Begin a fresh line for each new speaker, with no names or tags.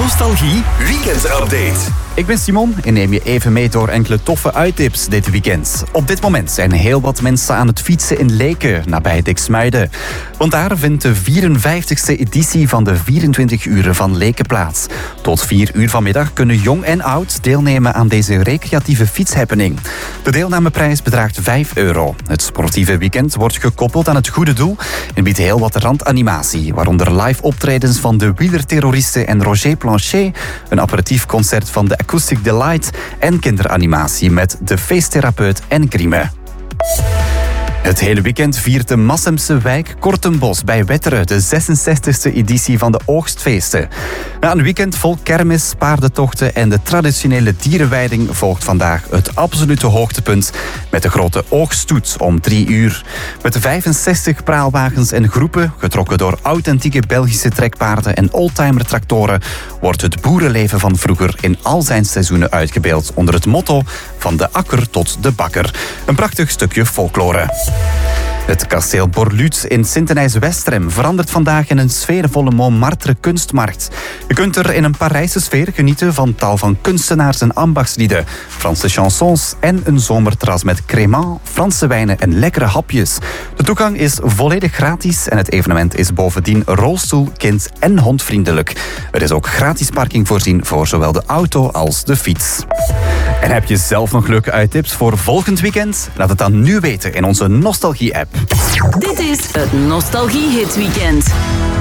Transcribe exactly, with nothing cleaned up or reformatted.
Nostalgie Weekend Update.
Ik ben Simon en neem je even mee door enkele toffe uittips dit weekend. Op dit moment zijn heel wat mensen aan het fietsen in Leken, nabij Diksmuiden. Want daar vindt de vierenvijftigste editie van de vierentwintig uren van Leken plaats. Tot vier uur vanmiddag kunnen jong en oud deelnemen aan deze recreatieve fietshappening. De deelnameprijs bedraagt vijf euro. Het sportieve weekend wordt gekoppeld aan het goede doel en biedt heel wat randanimatie, waaronder live optredens van de wielerterroristen en Roger Planchet, een aperitief concert van de Acoustic Delight en kinderanimatie met de feesttherapeut en Grime. Het hele weekend viert de Massemse wijk Kortenbos bij Wetteren de zesenzestigste editie van de oogstfeesten. Na een weekend vol kermis, paardentochten en de traditionele dierenweiding volgt vandaag het absolute hoogtepunt met de grote oogststoet om drie uur. Met vijfenzestig praalwagens en groepen, getrokken door authentieke Belgische trekpaarden en oldtimer-tractoren, wordt het boerenleven van vroeger in al zijn seizoenen uitgebeeld onder het motto van de akker tot de bakker. Een prachtig stukje folklore. Het kasteel Borluut in Sint-Denijs-Westrem verandert vandaag in een sfeervolle Montmartre kunstmarkt. Je kunt er in een Parijse sfeer genieten van tal van kunstenaars en ambachtslieden, Franse chansons en een zomerterras met crémant, Franse wijnen en lekkere hapjes. De toegang is volledig gratis en het evenement is bovendien rolstoel-, kind- en hondvriendelijk. Er is ook gratis parking voorzien voor zowel de auto als de fiets. En heb je zelf nog leuke uittips voor volgend weekend? Laat het dan nu weten in onze Nostalgie-app.
Dit is het Nostalgie Hit Weekend.